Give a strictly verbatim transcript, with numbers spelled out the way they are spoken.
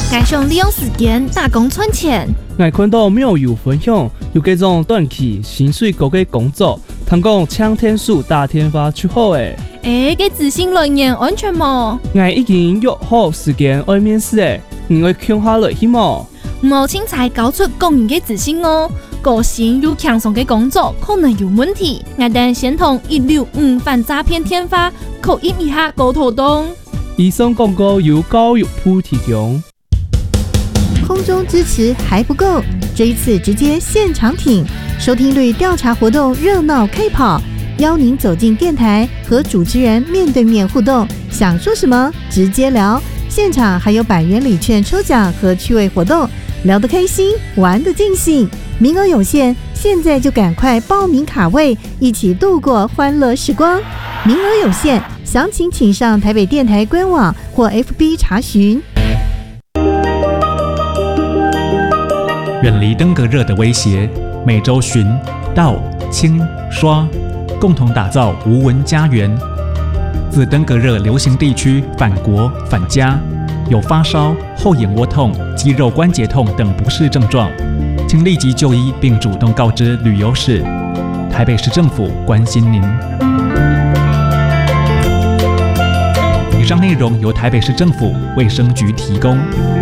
我想利用时间打工赚钱。 我看到妙友分享，有这种短期薪水高的工作，通讲抢天数打天发出好诶。 诶，这自信来源安全吗？ 我已经约好时间要面试诶，你会抢下来去吗？ 冇轻才搞出个人的自信哦。个性又强壮的工作可能有问题，我等先同一六五反诈骗天发口音一下沟通动。 以上广告由教育部提供。 空中支持还不够，这一次直接现场挺，收听率调查活动热闹开跑，邀您走进电台和主持人面对面互动，想说什么直接聊。现场还有百元礼券抽奖和趣味活动，聊得开心，玩得尽兴。名额有限，现在就赶快报名卡位，一起度过欢乐时光。名额有限，详情请上台北电台官网或 F B 查询。 远离登革热的威胁，每周巡、到、清、刷，共同打造无蚊家园。自登革热流行地区返国返家，有发烧、后眼窝痛、肌肉关节痛等不适症状，请立即就医并主动告知旅游史。台北市政府关心您。以上内容由台北市政府卫生局提供。